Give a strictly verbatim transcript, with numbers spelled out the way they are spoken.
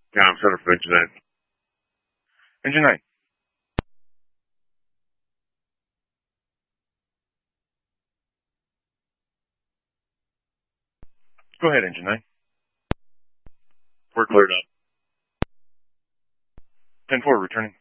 Yeah, I'm center for engine nine. Engine nine. Go ahead, engine nine. We're cleared up. ten four, returning.